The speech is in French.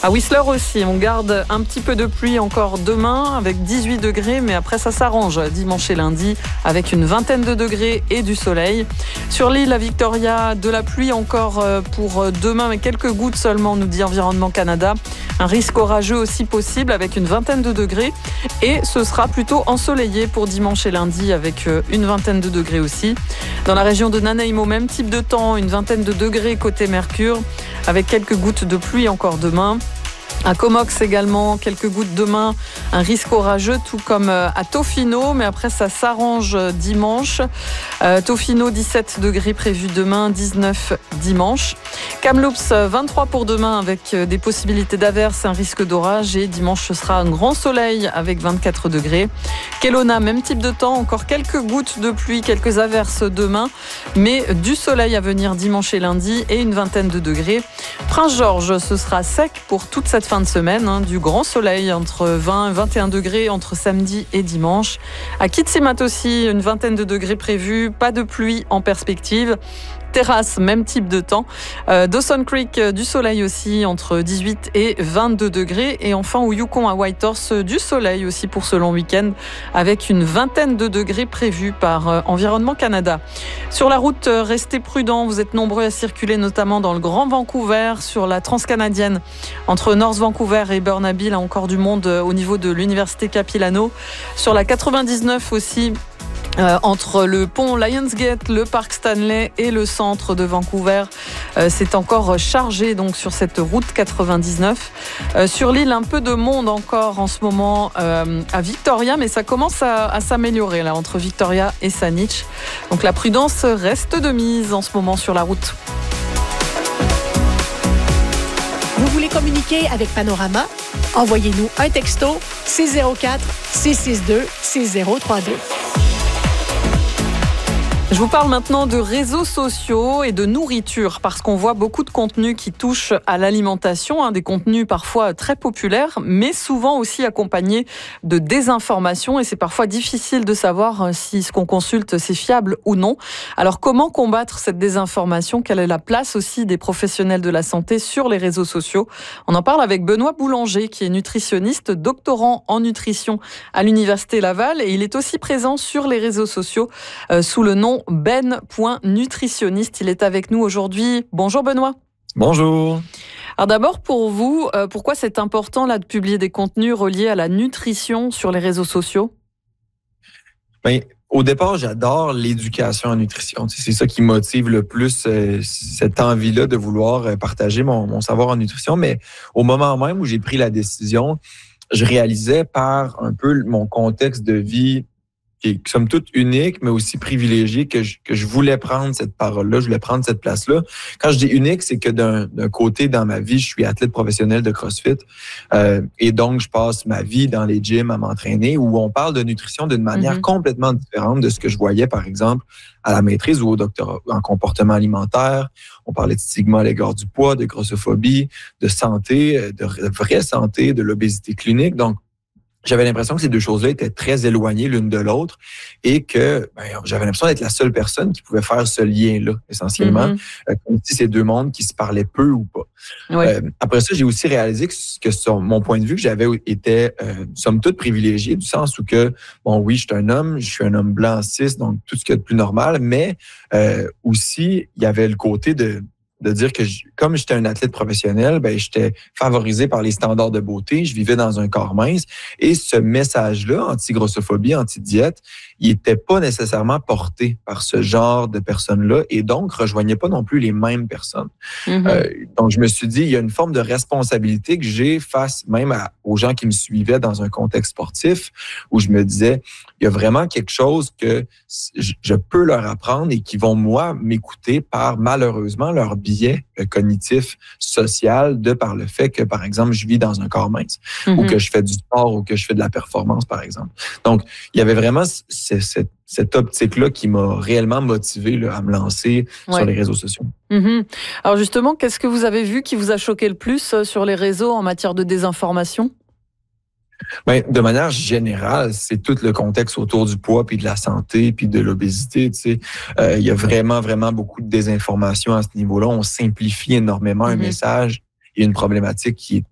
À Whistler aussi, on garde un petit peu de pluie encore demain avec 18 degrés, mais après ça s'arrange dimanche et lundi avec une vingtaine de degrés et du soleil. Sur l'île à Victoria, de la pluie encore pour demain, mais quelques gouttes seulement, nous dit Environnement Canada. Un risque orageux aussi possible avec une vingtaine de degrés et ce sera plutôt ensoleillé pour dimanche et lundi avec une vingtaine de degrés aussi. Dans la région de Nanaimo, même type de temps, une vingtaine de degrés côté Mercure avec quelques gouttes de pluie encore demain. À Comox également, quelques gouttes demain, un risque orageux, tout comme à Tofino, mais après ça s'arrange dimanche. Tofino, 17 degrés prévus demain, 19 dimanche. Kamloops, 23 pour demain avec des possibilités d'averses, un risque d'orage et dimanche ce sera un grand soleil avec 24 degrés. Kelowna, même type de temps, encore quelques gouttes de pluie, quelques averses demain, mais du soleil à venir dimanche et lundi et une vingtaine de degrés. Prince-Georges, ce sera sec pour toute cette fin de semaine, du grand soleil entre 20 et 21 degrés entre samedi et dimanche. À Kitimat aussi, une vingtaine de degrés prévus, pas de pluie en perspective. Terrasse, même type de temps. Dawson Creek, du soleil aussi entre 18 et 22 degrés. Et enfin au Yukon à Whitehorse, du soleil aussi pour ce long week-end avec une vingtaine de degrés prévus par Environnement Canada. Sur la route, restez prudents. Vous êtes nombreux à circuler notamment dans le Grand Vancouver, sur la transcanadienne entre North Vancouver et Burnaby. Là encore du monde au niveau de l'Université Capilano. Sur la 99 aussi. Entre le pont Lionsgate, le parc Stanley et le centre de Vancouver. C'est encore chargé donc sur cette route 99. Sur l'île, un peu de monde encore en ce moment à Victoria, mais ça commence à s'améliorer là entre Victoria et Saanich. Donc la prudence reste de mise en ce moment sur la route. Vous voulez communiquer avec Panorama? Envoyez-nous un texto 604 662 6032. Je vous parle maintenant de réseaux sociaux et de nourriture parce qu'on voit beaucoup de contenus qui touchent à l'alimentation, des contenus parfois très populaires, mais souvent aussi accompagnés de désinformation et c'est parfois difficile de savoir si ce qu'on consulte c'est fiable ou non. Alors comment combattre cette désinformation? Quelle est la place aussi des professionnels de la santé sur les réseaux sociaux? On en parle avec Benoît Boulanger qui est nutritionniste, doctorant en nutrition à l'Université Laval et il est aussi présent sur les réseaux sociaux sous le nom ben.nutritionniste. Il est avec nous aujourd'hui. Bonjour Benoît. Bonjour. Alors d'abord pour vous, pourquoi c'est important là de publier des contenus reliés à la nutrition sur les réseaux sociaux? Au départ, j'adore l'éducation en nutrition. C'est ça qui motive le plus cette envie-là de vouloir partager mon savoir en nutrition. Mais au moment même où j'ai pris la décision, je réalisais par un peu mon contexte de vie qui est somme toute unique, mais aussi privilégié, que je voulais prendre cette parole-là, je voulais prendre cette place-là. Quand je dis unique, c'est que d'un côté, dans ma vie, je suis athlète professionnel de CrossFit. Et donc, je passe ma vie dans les gyms à m'entraîner, où on parle de nutrition d'une manière complètement différente de ce que je voyais, par exemple, à la maîtrise ou au doctorat en comportement alimentaire. On parlait de stigma à l'égard du poids, de grossophobie, de santé, de vraie santé, de l'obésité clinique. Donc, j'avais l'impression que ces deux choses-là étaient très éloignées l'une de l'autre et que j'avais l'impression d'être la seule personne qui pouvait faire ce lien-là, essentiellement, comme si ces deux mondes qui se parlaient peu ou pas. Oui. Après ça, j'ai aussi réalisé que mon point de vue que j'avais était, somme toute, privilégié, du sens où que, bon, oui, je suis un homme blanc cis, donc tout ce qu'il y a de plus normal, mais aussi, il y avait le côté de dire que comme j'étais un athlète professionnel, j'étais favorisé par les standards de beauté, je vivais dans un corps mince et ce message-là, anti-grossophobie, anti-diète, il n'était pas nécessairement porté par ce genre de personnes-là et donc rejoignait pas non plus les mêmes personnes. Donc, je me suis dit, il y a une forme de responsabilité que j'ai face même aux gens qui me suivaient dans un contexte sportif où je me disais, il y a vraiment quelque chose que je peux leur apprendre et qui vont, moi, m'écouter par, malheureusement, leur biais cognitif, social, de par le fait que, par exemple, je vis dans un corps mince ou que je fais du sport ou que je fais de la performance, par exemple. Donc, il y avait vraiment cette optique-là qui m'a réellement motivé là, à me lancer sur les réseaux sociaux. Alors justement, qu'est-ce que vous avez vu qui vous a choqué le plus sur les réseaux en matière de désinformation? De manière générale, c'est tout le contexte autour du poids, puis de la santé, puis de l'obésité. Il y a vraiment, vraiment beaucoup de désinformation à ce niveau-là. On simplifie énormément un message et une problématique qui est